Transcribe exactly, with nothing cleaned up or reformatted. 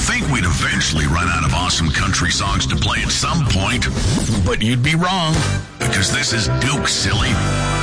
think we'd eventually run out of awesome country songs to play at some point, but you'd be wrong, because this is Duke, silly.